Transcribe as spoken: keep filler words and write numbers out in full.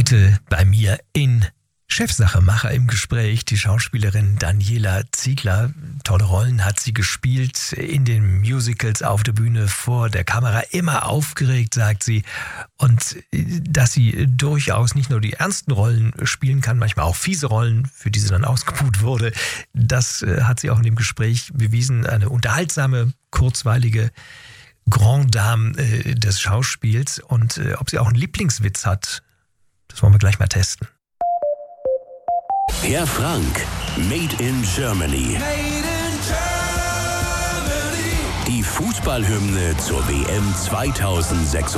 Heute bei mir in Chefsache Macher im Gespräch die Schauspielerin Daniela Ziegler. Tolle Rollen hat sie gespielt in den Musicals, auf der Bühne, vor der Kamera. Immer aufgeregt, sagt sie. Und dass sie durchaus nicht nur die ernsten Rollen spielen kann, manchmal auch fiese Rollen, für die sie dann ausgebuht wurde. Das hat sie auch in dem Gespräch bewiesen. Eine unterhaltsame, kurzweilige Grand Dame des Schauspiels. Und ob sie auch einen Lieblingswitz hat, das wollen wir gleich mal testen. Herr Frank, Made in Germany. Made in Germany. Die Fußballhymne zur W M zweitausendsechsundzwanzig.